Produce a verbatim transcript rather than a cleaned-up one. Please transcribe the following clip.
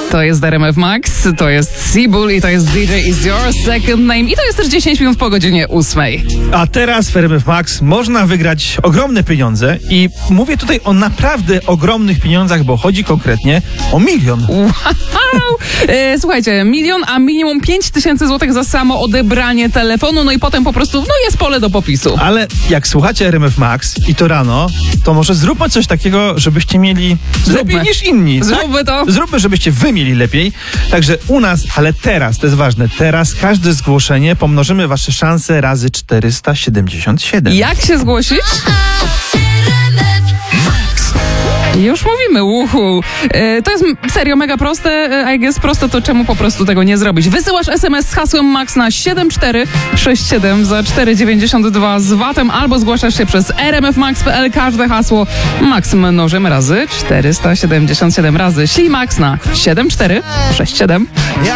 To jest R M F Max, to jest Seabull i to jest D J Is Your Second Name i to jest też dziesięć minut po godzinie ósmej. A teraz w R M F Max można wygrać ogromne pieniądze i mówię tutaj o naprawdę ogromnych pieniądzach, bo chodzi konkretnie o milion. Wow! E, słuchajcie, milion, a minimum pięć tysięcy złotych za samo odebranie telefonu, no i potem po prostu, no jest pole do popisu. Ale jak słuchacie R M F Max i to rano, to może zróbmy coś takiego, żebyście mieli Zróbmy. lepiej niż inni. Zróbmy to. Zróbmy, żebyście wy mieli lepiej. Także u nas, ale teraz, to jest ważne, teraz każde zgłoszenie pomnożymy wasze szanse razy czterysta siedemdziesiąt siedem. Jak się zgłosić? Już mówimy, uhu. E, to jest serio mega proste, e, I guess proste, to czemu po prostu tego nie zrobić? Wysyłasz S M S z hasłem MAX na siedem cztery sześć siedem za cztery dziewięćdziesiąt dwa z vatem albo zgłaszasz się przez r m f max kropka p l. Każde hasło MAX mnożymy razy czterysta siedemdziesiąt siedem razy. Ślij MAX na siedem cztery sześć siedem.